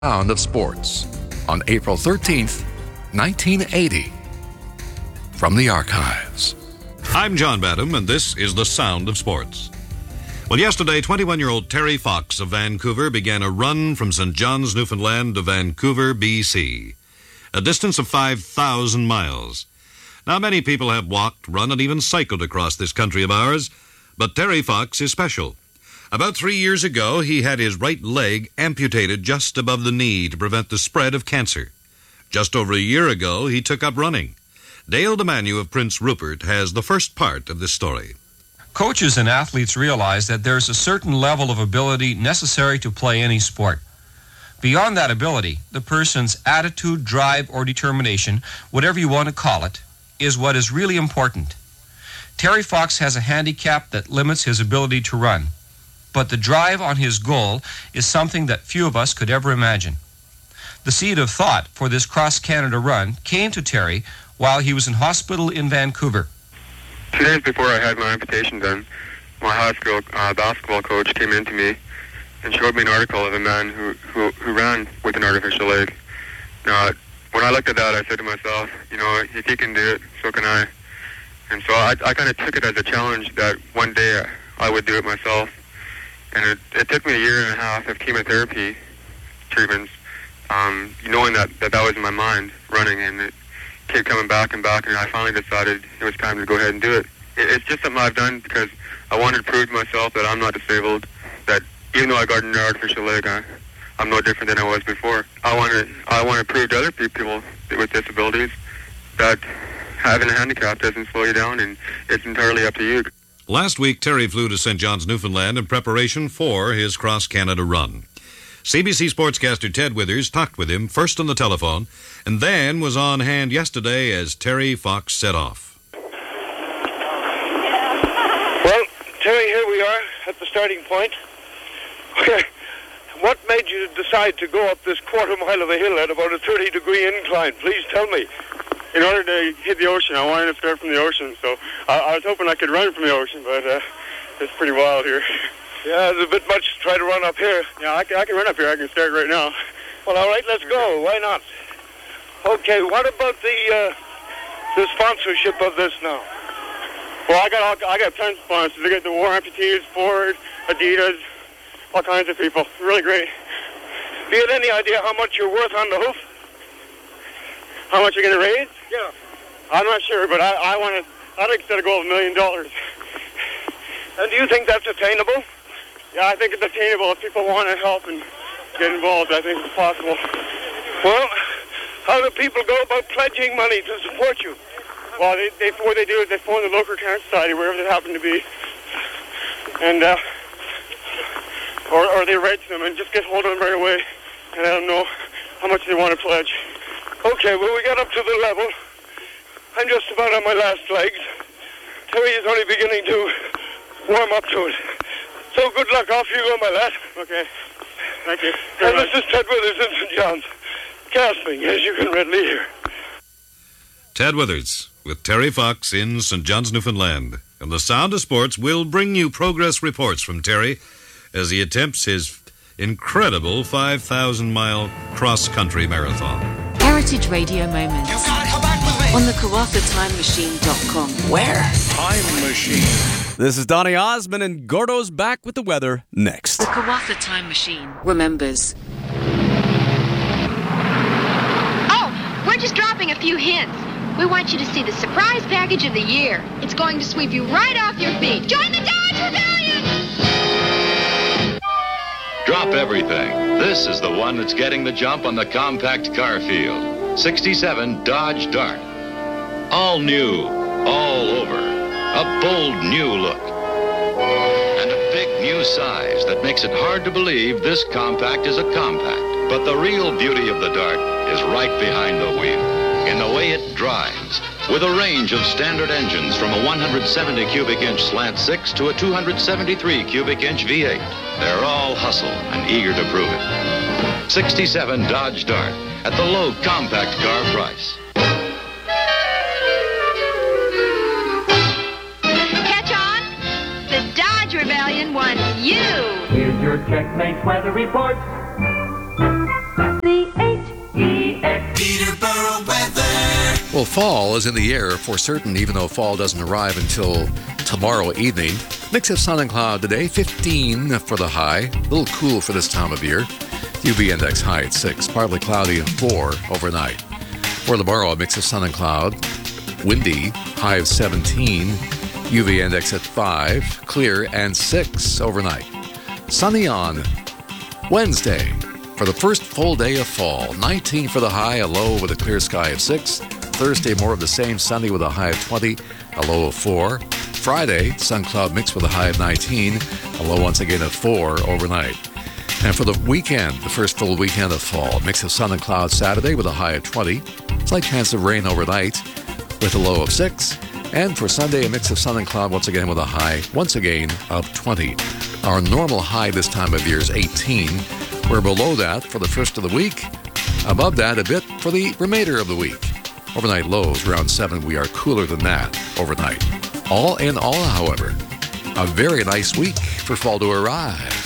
Sound of Sports on April 13th, 1980. From the archives. I'm John Badham, and this is the Sound of Sports. Well, yesterday, 21-year-old Terry Fox of Vancouver began a run from St. John's, Newfoundland to Vancouver, BC, a distance of 5,000 miles. Now, many people have walked, run, and even cycled across this country of ours, but Terry Fox is special. About 3 years ago, he had his right leg amputated just above the knee to prevent the spread of cancer. Just over a year ago, he took up running. Dale DeManu of Prince Rupert has the first part of this story. Coaches and athletes realize that there's a certain level of ability necessary to play any sport. Beyond that ability, the person's attitude, drive, or determination, whatever you want to call it, is what is really important. Terry Fox has a handicap that limits his ability to run. But the drive on his goal is something that few of us could ever imagine. The seed of thought for this cross-Canada run came to Terry while he was in hospital in Vancouver. 2 days before I had my amputation done, my high school basketball coach came in to me and showed me an article of a man who ran with an artificial leg. Now, when I looked at that, I said to myself, if he can do it, so can I. And so I kind of took it as a challenge that one day I would do it myself. And it took me 1.5 years of chemotherapy treatments, knowing that was in my mind, running, and it kept coming back, and I finally decided it was time to go ahead and do it. It's just something I've done because I wanted to prove to myself that I'm not disabled, that even though I got an artificial leg, I'm no different than I was before. I want to prove to other people with disabilities that having a handicap doesn't slow you down, and it's entirely up to you. Last week, Terry flew to St. John's, Newfoundland in preparation for his cross-Canada run. CBC sportscaster Ted Withers talked with him first on the telephone and then was on hand yesterday as Terry Fox set off. Well, Terry, here we are at the starting point. What made you decide to go up this quarter mile of a hill at about a 30-degree incline? Please tell me. In order to hit the ocean, I wanted to start from the ocean, so I was hoping I could run from the ocean, but it's pretty wild here. Yeah, it's a bit much to try to run up here. Yeah, I can run up here. I can start right now. Well, all right, let's go. Why not? Okay, what about the sponsorship of this now? Well, I got tons of sponsors. I got the War Amputees, Ford, Adidas, all kinds of people. Really great. Do you have any idea how much you're worth on the hoof? How much you're going to raise? Yeah. I'm not sure, but I'd like to set a goal of $1 million. And do you think that's attainable? Yeah, I think it's attainable. If people want to help and get involved, I think it's possible. Well, how do people go about pledging money to support you? Well, what they do is they phone the local cancer society, wherever they happen to be, and or they write to them and just get hold of them right away and let them know how much they want to pledge. Okay, well, we got up to the level. I'm just about on my last legs. Terry is only beginning to warm up to it. So good luck. Off you go, my lad. Okay. Thank you. And this is Ted Withers in St. John's, gasping, as you can readily hear. Ted Withers with Terry Fox in St. John's, Newfoundland. And the Sound of Sports will bring you progress reports from Terry as he attempts his incredible 5,000-mile cross-country marathon. Heritage Radio Moments on the KarrathaTimeMachine.com. Where? Time Machine. This is Donny Osmond, and Gordo's back with the weather next. The Karratha Time Machine remembers. Oh, we're just dropping a few hints. We want you to see the surprise package of the year. It's going to sweep you right off your feet. Join the Dodge Rebellion! Drop everything. This is the one that's getting the jump on the compact car field. 67 Dodge Dart. All new, all over. A bold new look. And a big new size that makes it hard to believe this compact is a compact. But the real beauty of the Dart is right behind the wheel. In the way it drives. With a range of standard engines from a 170 cubic inch slant 6 to a 273 cubic inch V8. They're all hustle and eager to prove it. 67 Dodge Dart at the low compact car price. Catch on? The Dodge Rebellion wants you. Here's your checkmate weather report. Well, fall is in the air for certain, even though fall doesn't arrive until tomorrow evening. Mix of sun and cloud today, 15 for the high. A little cool for this time of year. UV index high at 6, partly cloudy at 4 overnight. For tomorrow, a mix of sun and cloud. Windy, high of 17. UV index at 5, clear and 6 overnight. Sunny on Wednesday for the first full day of fall. 19 for the high, a low with a clear sky of 6. Thursday, more of the same, sunny with a high of 20, a low of 4. Friday, sun-cloud mix with a high of 19, a low once again of 4 overnight. And for the weekend, the first full weekend of fall, mix of sun and cloud Saturday with a high of 20, slight chance of rain overnight with a low of 6. And for Sunday, a mix of sun and cloud once again with a high, once again, of 20. Our normal high this time of year is 18. We're below that for the first of the week. Above that a bit for the remainder of the week. Overnight lows around 7. We are cooler than that overnight. All in all, however, a very nice week for fall to arrive.